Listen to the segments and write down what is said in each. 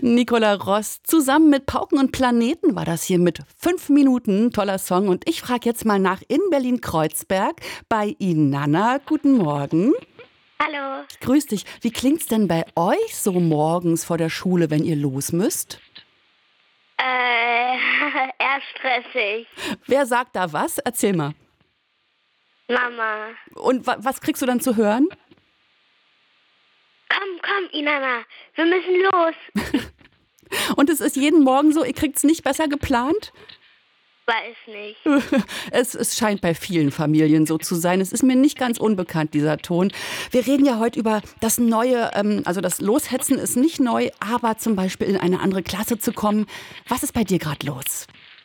Nicola Ross, zusammen mit Pauken und Planeten war das hier mit 5 Minuten. Toller Song. Und ich frage jetzt mal nach in Berlin-Kreuzberg bei Inanna. Guten Morgen. Hallo. Grüß dich. Wie klingt's denn bei euch so morgens vor der Schule, wenn ihr los müsst? Eher stressig. Wer sagt da was? Erzähl mal. Mama. Und was kriegst du dann zu hören? Komm, Inanna, wir müssen los. Und es ist jeden Morgen so, ihr kriegt's nicht besser geplant? Weiß nicht. Es scheint bei vielen Familien so zu sein. Es ist mir nicht ganz unbekannt, dieser Ton. Wir reden ja heute über das Neue, also das Loshetzen ist nicht neu, aber zum Beispiel in eine andere Klasse zu kommen. Was ist bei dir gerade los?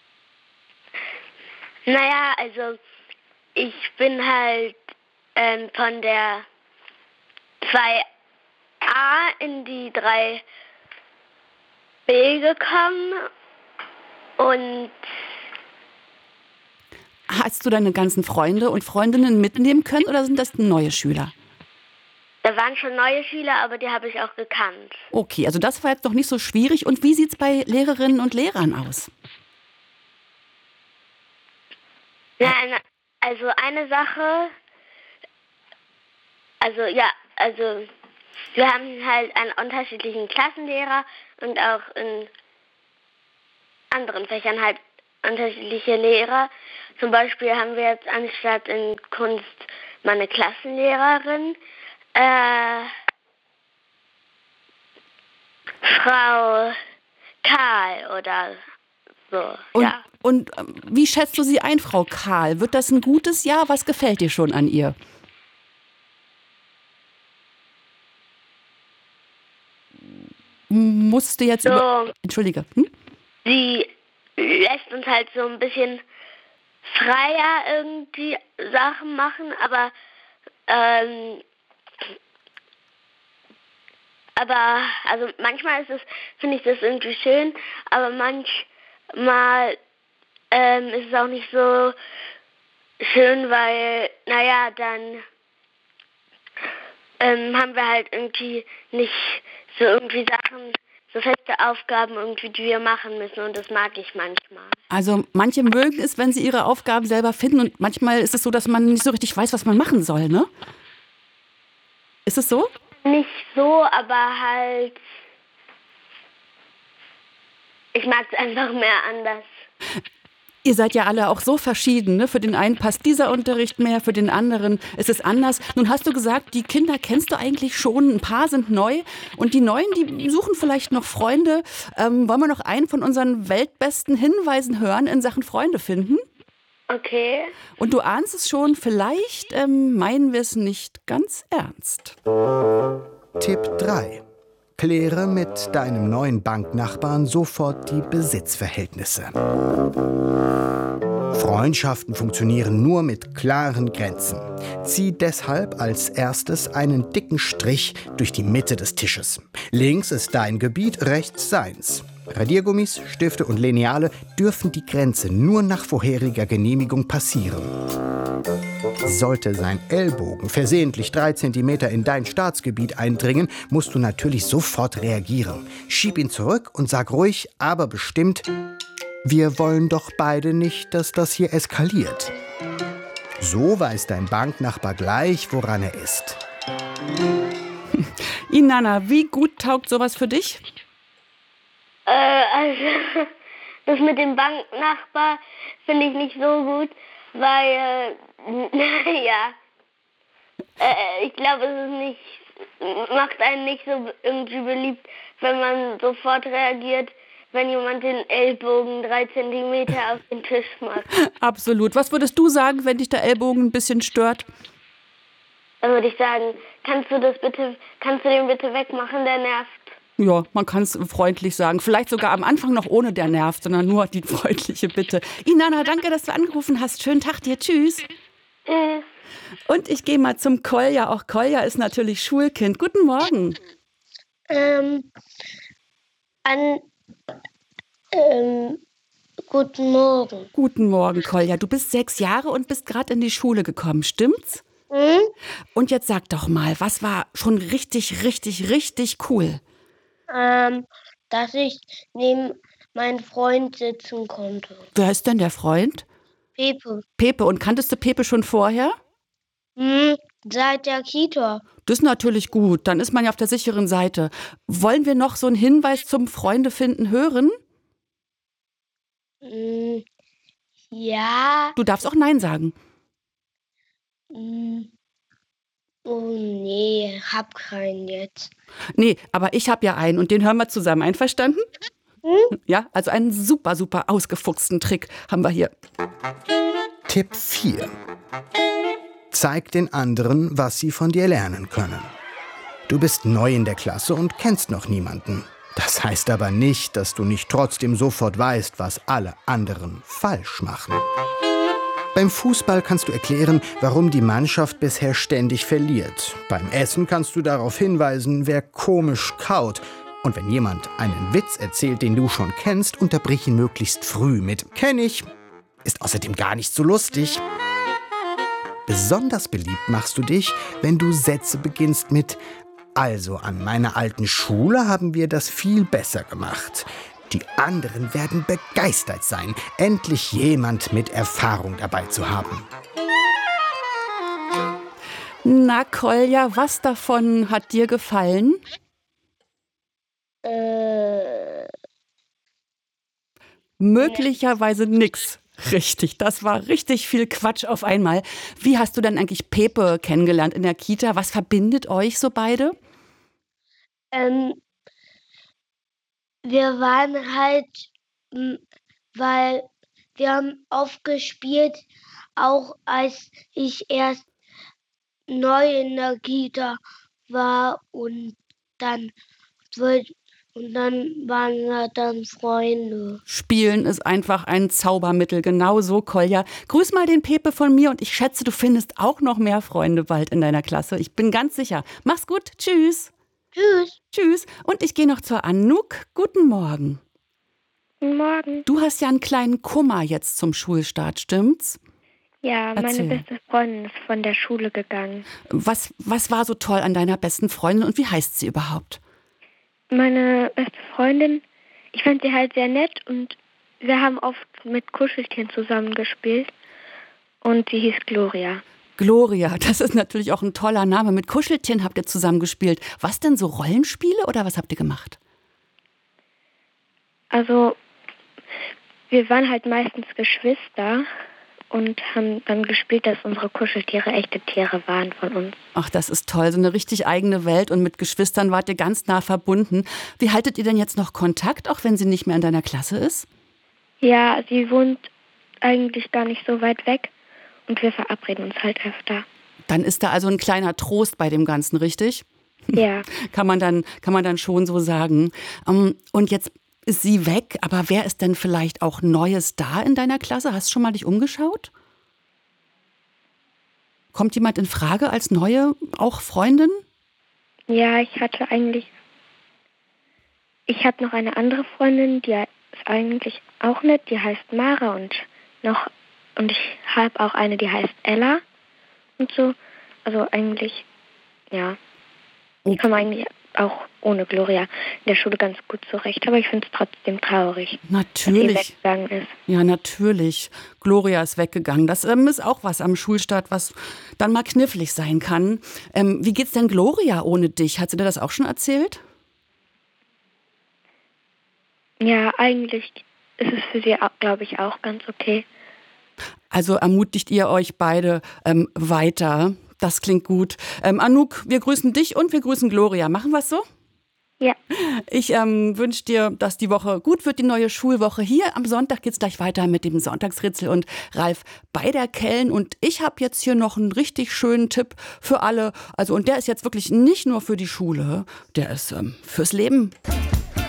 Naja, also ich bin halt von der 2a in die 3b gekommen und Hast du deine ganzen Freunde und Freundinnen mitnehmen können oder sind das neue Schüler? da waren schon neue Schüler, aber die habe ich auch gekannt. Okay, also das war jetzt noch nicht so schwierig. Und wie sieht's bei Lehrerinnen und Lehrern aus? Ja, also eine Sache, also wir haben halt einen unterschiedlichen Klassenlehrer und auch in anderen Fächern halt unterschiedliche Lehrer. Zum Beispiel haben wir jetzt anstatt in Kunst meine Klassenlehrerin, Frau Karl oder so, ja. Und wie schätzt du sie ein, Frau Karl? Wird das ein gutes Jahr? Was gefällt dir schon an ihr? Musst du jetzt So, Entschuldige. sie lässt uns halt so ein bisschen freier irgendwie Sachen machen, aber also manchmal finde ich das irgendwie schön, aber manchmal ist es auch nicht so schön, weil, naja, dann haben wir halt irgendwie nicht so irgendwie Sachen, so feste Aufgaben irgendwie, die wir machen müssen und das mag ich manchmal. Also manche mögen es, wenn sie ihre Aufgaben selber finden und manchmal ist es so, dass man nicht so richtig weiß, was man machen soll, ne? Ist es so? Nicht so, aber halt, ich mag es einfach mehr anders. Ihr seid ja alle auch so verschieden, ne? Für den einen passt dieser Unterricht mehr, für den anderen ist es anders. Nun hast du gesagt, die Kinder kennst du eigentlich schon, ein paar sind neu und die Neuen, die suchen vielleicht noch Freunde. Wollen wir noch einen von unseren weltbesten Hinweisen hören in Sachen Freunde finden? Okay. Und du ahnst es schon, vielleicht meinen wir es nicht ganz ernst. Tipp 3. Kläre mit deinem neuen Banknachbarn sofort die Besitzverhältnisse. Freundschaften funktionieren nur mit klaren Grenzen. Zieh deshalb als erstes einen dicken Strich durch die Mitte des Tisches. Links ist dein Gebiet, rechts seins. Radiergummis, Stifte und Lineale dürfen die Grenze nur nach vorheriger Genehmigung passieren. Sollte sein Ellbogen versehentlich 3 Zentimeter in dein Staatsgebiet eindringen, musst du natürlich sofort reagieren. Schieb ihn zurück und sag ruhig, aber bestimmt: Wir wollen doch beide nicht, dass das hier eskaliert. So weiß dein Banknachbar gleich, woran er ist. Inanna, wie gut taugt sowas für dich? Also, das mit dem Banknachbar finde ich nicht so gut, weil, naja, ich glaube, macht einen nicht so irgendwie beliebt, wenn man sofort reagiert, wenn jemand den Ellbogen 3 Zentimeter auf den Tisch macht. Absolut. Was würdest du sagen, wenn dich der Ellbogen ein bisschen stört? Dann würde ich sagen, kannst du den bitte wegmachen, der nervt. Ja, man kann es freundlich sagen. Vielleicht sogar am Anfang noch ohne der nervt, sondern nur die freundliche Bitte. Inanna, danke, dass du angerufen hast. Schönen Tag dir. Tschüss. Tschüss. Und ich gehe mal zum Kolja. Auch Kolja ist natürlich Schulkind. Guten Morgen. Guten Morgen. Guten Morgen, Kolja. Du bist 6 Jahre und bist gerade in die Schule gekommen, stimmt's? Und jetzt sag doch mal, was war schon richtig, richtig, richtig cool? dass ich neben meinem Freund sitzen konnte. Wer ist denn der Freund? Pepe. Pepe. Und kanntest du Pepe schon vorher? Seit der Kita. Das ist natürlich gut. Dann ist man ja auf der sicheren Seite. Wollen wir noch so einen Hinweis zum Freundefinden hören? Ja. Du darfst auch Nein sagen. Oh nee, hab keinen jetzt. Nee, aber ich habe ja einen und den hören wir zusammen. Einverstanden? Ja, also einen super, super ausgefuchsten Trick haben wir hier. Tipp 4. Zeig den anderen, was sie von dir lernen können. Du bist neu in der Klasse und kennst noch niemanden. Das heißt aber nicht, dass du nicht trotzdem sofort weißt, was alle anderen falsch machen. Beim Fußball kannst du erklären, warum die Mannschaft bisher ständig verliert. Beim Essen kannst du darauf hinweisen, wer komisch kaut. Und wenn jemand einen Witz erzählt, den du schon kennst, unterbrich ihn möglichst früh mit „Kenn ich", ist außerdem gar nicht so lustig. Besonders beliebt machst du dich, wenn du Sätze beginnst mit „Also, an meiner alten Schule haben wir das viel besser gemacht. Die anderen werden begeistert sein, endlich jemand mit Erfahrung dabei zu haben." Na, Kolja, was davon hat dir gefallen? Möglicherweise nix. Richtig, das war richtig viel Quatsch auf einmal. Wie hast du dann eigentlich Pepe kennengelernt in der Kita? Was verbindet euch so beide? Wir waren halt, weil wir haben oft gespielt, auch als ich erst neu in der Kita war und dann waren wir dann Freunde. Spielen ist einfach ein Zaubermittel, genau so, Kolja. Grüß mal den Pepe von mir und ich schätze, du findest auch noch mehr Freunde bald in deiner Klasse. Ich bin ganz sicher. Mach's gut, tschüss. Tschüss. Tschüss. Und ich gehe noch zur Anouk. Guten Morgen. Guten Morgen. Du hast ja einen kleinen Kummer jetzt zum Schulstart, stimmt's? Ja, Erzähl. meine beste Freundin ist von der Schule gegangen. Was war so toll an deiner besten Freundin und wie heißt sie überhaupt? Meine beste Freundin, ich fand sie halt sehr nett und wir haben oft mit Kuscheltieren zusammengespielt und sie hieß Gloria. Gloria, das ist natürlich auch ein toller Name. Mit Kuscheltieren habt ihr zusammengespielt. Was denn, so Rollenspiele oder was habt ihr gemacht? Also, wir waren halt meistens Geschwister und haben dann gespielt, dass unsere Kuscheltiere echte Tiere waren von uns. Ach, das ist toll. So eine richtig eigene Welt und mit Geschwistern wart ihr ganz nah verbunden. Wie haltet ihr denn jetzt noch Kontakt, auch wenn sie nicht mehr in deiner Klasse ist? Ja, sie wohnt eigentlich gar nicht so weit weg und wir verabreden uns halt öfter. Dann ist da also ein kleiner Trost bei dem Ganzen, richtig? Ja. Kann man dann schon so sagen. Und jetzt ist sie weg, aber wer ist denn vielleicht auch Neues da in deiner Klasse? Hast du schon mal dich umgeschaut? Kommt jemand in Frage als neue, auch Freundin? Ja, ich habe noch eine andere Freundin, die ist eigentlich auch nett, die heißt Mara und ich habe auch eine, die heißt Ella und so. Also eigentlich, ja. Ich komme eigentlich auch ohne Gloria in der Schule ganz gut zurecht, aber ich finde es trotzdem traurig, Natürlich. dass sie weggegangen ist. Ja, natürlich. Gloria ist weggegangen. Das ist auch was am Schulstart, was dann mal knifflig sein kann. Wie geht's denn Gloria ohne dich? Hat sie dir das auch schon erzählt? Ja, eigentlich ist es für sie, glaube ich, auch ganz okay. Also ermutigt ihr euch beide weiter. Das klingt gut. Anouk, wir grüßen dich und wir grüßen Gloria. Machen wir es so? Ja. Ich wünsche dir, dass die Woche gut wird, die neue Schulwoche. Hier am Sonntag geht es gleich weiter mit dem Sonntagsrätsel und Ralf bei der Kellen. Und ich habe jetzt hier noch einen richtig schönen Tipp für alle. Und der ist jetzt wirklich nicht nur für die Schule, der ist fürs Leben.